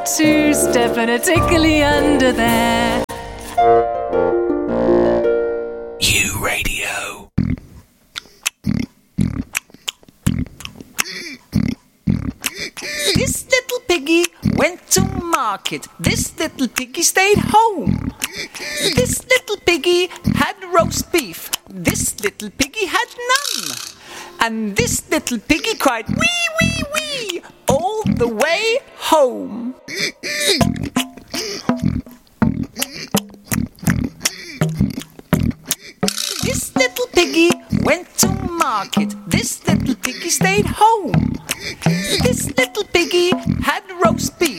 two-step and a tickly under there. You Radio. This little piggy went to market. This little piggy stayed home. This little piggy had roast beef. This little piggy had none. And this little piggy cried wee, wee, wee all the way home. This little piggy went to market. This little piggy stayed home. This little piggy had roast beef.